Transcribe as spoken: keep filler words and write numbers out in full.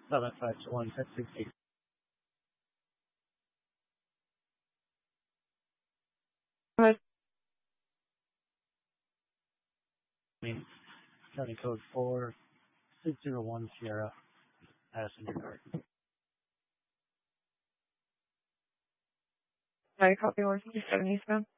seven five two one six six eight. County code four six zero one Sierra, passenger car. I copy one fifty-seven eastbound.